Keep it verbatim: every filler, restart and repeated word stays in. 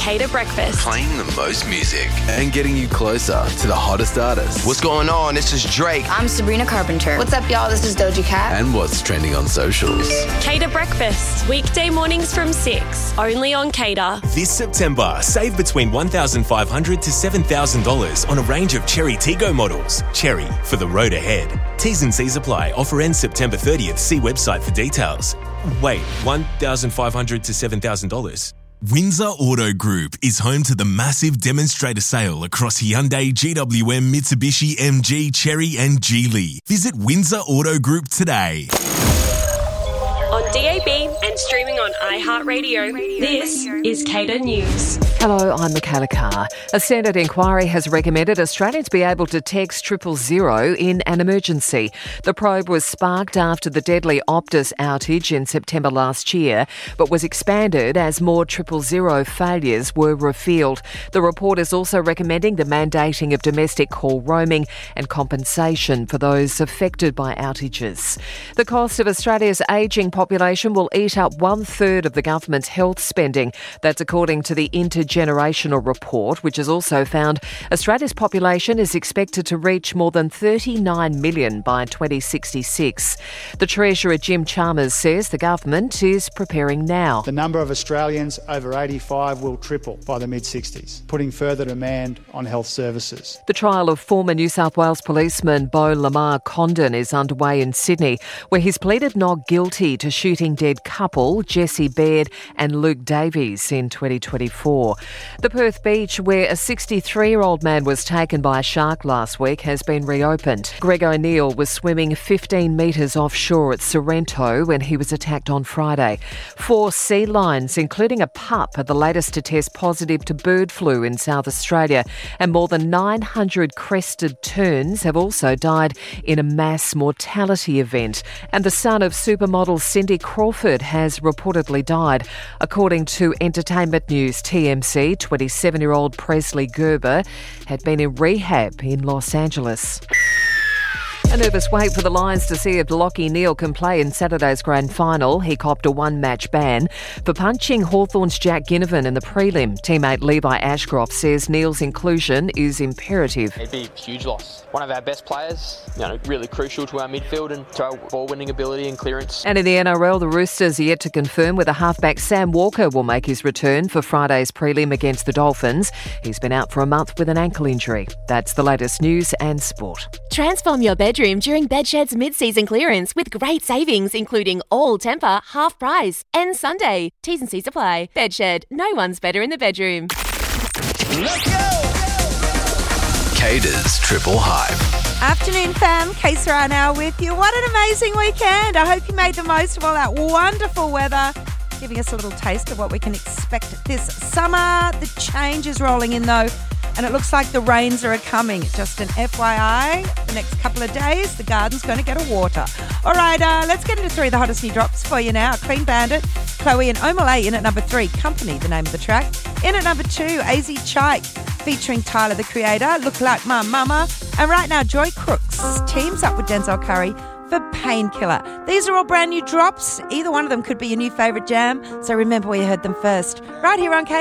Cater Breakfast. Playing the most music and getting you closer to the hottest artists. What's going on? This is Drake. I'm Sabrina Carpenter. What's up, y'all? This is Doja Cat. And what's trending on socials. Cater Breakfast. Weekday mornings from six. Only on Cater. This September, save between one thousand five hundred dollars to seven thousand dollars on a range of Cherry Tiggo models. Cherry, for the road ahead. T's and C's apply. Offer ends September thirtieth. See website for details. Wait, one thousand five hundred dollars to seven thousand dollars? Windsor Auto Group is home to the massive demonstrator sale across Hyundai, G W M, Mitsubishi, M G, Chery and Geely. Visit Windsor Auto Group today. On D A B and streaming on iHeartRadio, this is Cater News. Hello, I'm Michaela Carr. A Senate inquiry has recommended Australians be able to text triple zero in an emergency. The probe was sparked after the deadly Optus outage in September last year, but was expanded as more triple zero failures were revealed. The report is also recommending the mandating of domestic call roaming and compensation for those affected by outages. The cost of Australia's ageing population will eat up one third of the government's health spending. That's according to the Intergenerational Report, which has also found Australia's population is expected to reach more than thirty-nine million by twenty sixty-six. The Treasurer Jim Chalmers says the government is preparing now. The number of Australians over eighty-five will triple by the mid-sixties, putting further demand on health services. The trial of former New South Wales policeman Beau Lamar Condon is underway in Sydney, where he's pleaded not guilty to shooting dead couple Jesse Baird and Luke Davies in twenty twenty-four. The Perth beach, where a sixty-three-year-old man was taken by a shark last week, has been reopened. Greg O'Neill was swimming fifteen metres offshore at Sorrento when he was attacked on Friday. Four sea lions, including a pup, are the latest to test positive to bird flu in South Australia, and more than nine hundred crested terns have also died in a mass mortality event. And the son of supermodel Cindy Crawford has reportedly died. According to Entertainment News T M C, twenty-seven-year-old Presley Gerber had been in rehab in Los Angeles. A nervous wait for the Lions to see if Lachie Neale can play in Saturday's grand final. He copped a one-match ban for punching Hawthorn's Jack Ginnivan in the prelim. Teammate Levi Ashcroft says Neale's inclusion is imperative. It'd be a huge loss. One of our best players, you know, really crucial to our midfield and to our ball-winning ability and clearance. And in the N R L, the Roosters are yet to confirm whether halfback Sam Walker will make his return for Friday's prelim against the Dolphins. He's been out for a month with an ankle injury. That's the latest news and sport. Transform your bedroom during Bedshed's mid-season clearance with great savings, including all Tempur, half price, and Sunday. T's and C's apply. Bedshed, no one's better in the bedroom. Let's go! Cater's Triple Hype. Afternoon, fam. Kate now with you. What an amazing weekend. I hope you made the most of all that wonderful weather, giving us a little taste of what we can expect this summer. The change is rolling in, though, and it looks like the rains are coming. Just an F Y I, the next couple of days, the garden's going to get a water. All right, uh, let's get into three of the hottest new drops for you now. Clean Bandit, Chloe and Omale in at number three. Company, the name of the track. In at number two, A Z Chike, featuring Tyler, the Creator, Look Like My Mama. And right now, Joy Crooks teams up with Denzel Curry for Painkiller. These are all brand new drops. Either one of them could be your new favourite jam. So remember where you heard them first. Right here on K.